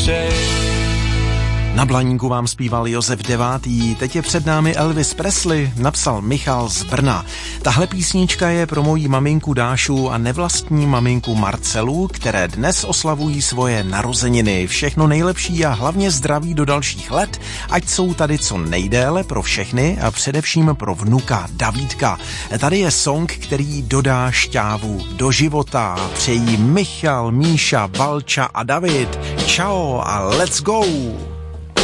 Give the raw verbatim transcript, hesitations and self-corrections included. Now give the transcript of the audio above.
přeji. Na Blaníku vám zpíval Josef Devátý, teď je před námi Elvis Presley, napsal Michal z Brna. Tahle písnička je pro moji maminku Dášu a nevlastní maminku Marcelu, které dnes oslavují svoje narozeniny. Všechno nejlepší a hlavně zdraví do dalších let, ať jsou tady co nejdéle pro všechny a především pro vnuka Davídka. Tady je song, který dodá šťávu do života. Přejí Michal, Míša, Valča a David. Čau a let's go!